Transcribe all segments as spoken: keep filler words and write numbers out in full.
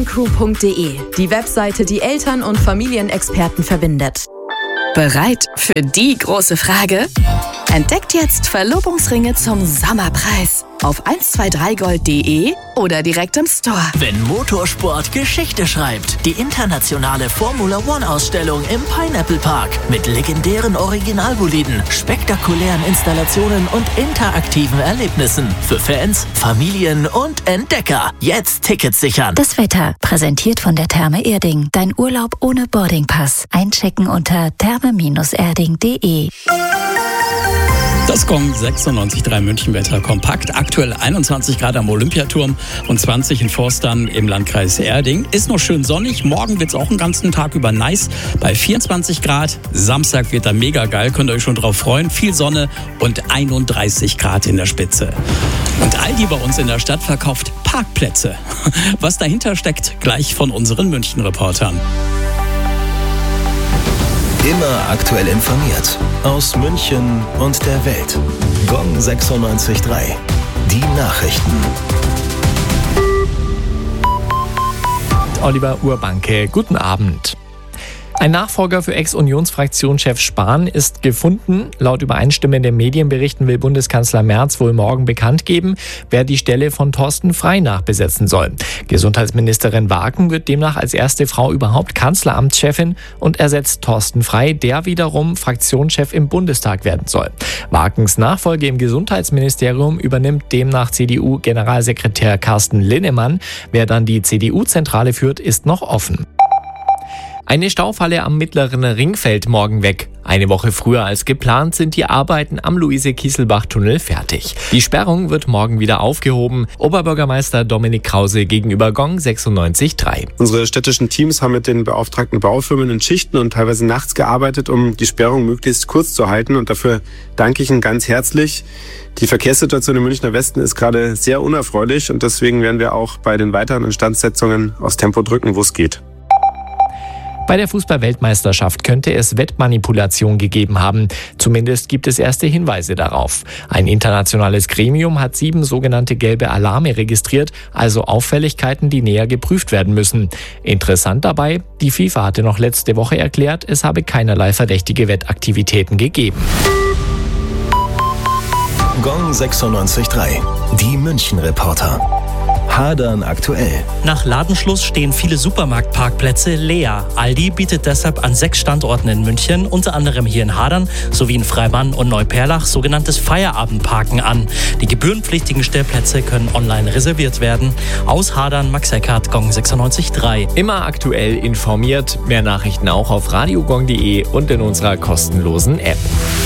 Elterncrew punkt de, die Webseite, die Eltern- und Familienexperten verbindet. Bereit für die große Frage? Entdeckt jetzt Verlobungsringe zum Sommerpreis auf eins zwei drei gold punkt de oder direkt im Store. Wenn Motorsport Geschichte schreibt, die internationale Formula One Ausstellung im Pineapple Park mit legendären Originalboliden, spektakulären Installationen und interaktiven Erlebnissen für Fans, Familien und Entdecker. Jetzt Tickets sichern. Das Wetter, präsentiert von der Therme Erding. Dein Urlaub ohne Boardingpass. Einchecken unter therme erding punkt de. Das Gong sechsundneunzig Komma drei München-Wetter kompakt. Aktuell einundzwanzig Grad am Olympiaturm und zwanzig in Forstern im Landkreis Erding. Ist noch schön sonnig. Morgen wird es auch den ganzen Tag über nice bei vierundzwanzig Grad. Samstag wird dann mega geil. Könnt ihr euch schon drauf freuen. Viel Sonne und einunddreißig Grad in der Spitze. Und Aldi bei uns in der Stadt verkauft Parkplätze. Was dahinter steckt, gleich von unseren München-Reportern. Immer aktuell informiert. Aus München und der Welt. Gong sechsundneunzig Komma drei. Die Nachrichten. Oliver Urbanke, guten Abend. Ein Nachfolger für Ex-Unionsfraktionschef Spahn ist gefunden. Laut übereinstimmenden Medienberichten will Bundeskanzler Merz wohl morgen bekannt geben, wer die Stelle von Thorsten Frey nachbesetzen soll. Gesundheitsministerin Wagen wird demnach als erste Frau überhaupt Kanzleramtschefin und ersetzt Thorsten Frey, der wiederum Fraktionschef im Bundestag werden soll. Wagens Nachfolge im Gesundheitsministerium übernimmt demnach C D U-Generalsekretär Carsten Linnemann. Wer dann die C D U-Zentrale führt, ist noch offen. Eine Staufalle am Mittleren Ring fällt morgen weg. Eine Woche früher als geplant sind die Arbeiten am Luise-Kieselbach-Tunnel fertig. Die Sperrung wird morgen wieder aufgehoben. Oberbürgermeister Dominik Krause gegenüber Gong sechsundneunzig Komma drei. Unsere städtischen Teams haben mit den beauftragten Baufirmen in Schichten und teilweise nachts gearbeitet, um die Sperrung möglichst kurz zu halten. Und dafür danke ich Ihnen ganz herzlich. Die Verkehrssituation im Münchner Westen ist gerade sehr unerfreulich und deswegen werden wir auch bei den weiteren Instandsetzungen aufs Tempo drücken, wo es geht. Bei der Fußball-Weltmeisterschaft könnte es Wettmanipulation gegeben haben. Zumindest gibt es erste Hinweise darauf. Ein internationales Gremium hat sieben sogenannte gelbe Alarme registriert, also Auffälligkeiten, die näher geprüft werden müssen. Interessant dabei, die FIFA hatte noch letzte Woche erklärt, es habe keinerlei verdächtige Wettaktivitäten gegeben. Gong sechsundneunzig Komma drei. Die München-Reporter. Hadern aktuell. Nach Ladenschluss stehen viele Supermarktparkplätze leer. Aldi bietet deshalb an sechs Standorten in München, unter anderem hier in Hadern sowie in Freimann und Neuperlach, sogenanntes Feierabendparken an. Die gebührenpflichtigen Stellplätze können online reserviert werden. Aus Hadern, Max Eckhardt, Gong sechsundneunzig Komma drei. Immer aktuell informiert. Mehr Nachrichten auch auf radiogong punkt de und in unserer kostenlosen App.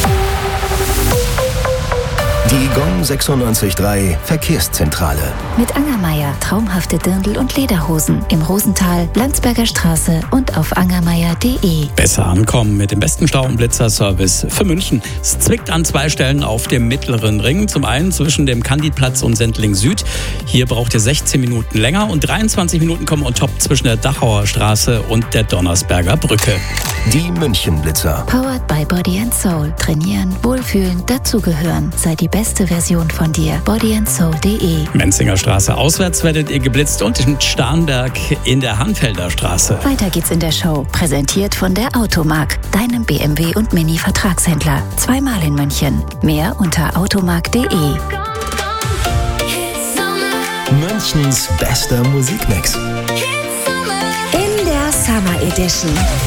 Die Gong sechsundneunzig Komma drei Verkehrszentrale. Mit Angermeier traumhafte Dirndl- und Lederhosen im Rosental, Landsberger Straße und auf angermeier punkt de. Besser ankommen mit dem besten Stau- und Blitzerservice für München. Es zwickt an zwei Stellen auf dem Mittleren Ring. Zum einen zwischen dem Candidplatz und Sendling Süd. Hier braucht ihr sechzehn Minuten länger und dreiundzwanzig Minuten kommen on top zwischen der Dachauer Straße und der Donnersberger Brücke. Die München-Blitzer. Powered by Body and Soul. Trainieren, wohlfühlen, dazugehören. Sei die beste Version von dir. body and soul punkt de. Menzinger Straße auswärts werdet ihr geblitzt und in Starnberg in der Hanfelder Straße. Weiter geht's in der Show. Präsentiert von der Automark, deinem B M W und Mini-Vertragshändler. Zweimal in München. Mehr unter automark punkt de. Münchens bester Musikmix. In der Summer Edition.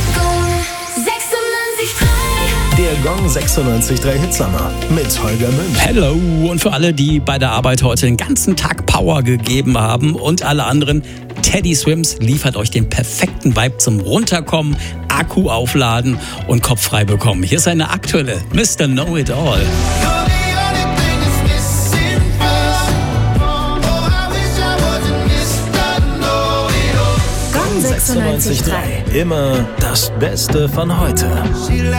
Der Gong sechsundneunzig Komma drei Hitsommer mit Holger Münch. Hello und für alle, die bei der Arbeit heute den ganzen Tag Power gegeben haben und alle anderen, Teddy Swims liefert euch den perfekten Vibe zum Runterkommen, Akku aufladen und Kopf frei bekommen. Hier ist eine aktuelle Mister Know It All. Gong sechsundneunzig Komma drei. Immer das Beste von heute.